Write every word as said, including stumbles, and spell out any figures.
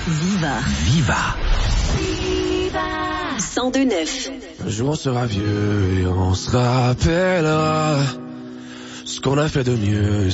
Viva. Viva. Viva. cent deux neuf. Un jour on sera vieux et on se rappellera ce qu'on a fait de mieux.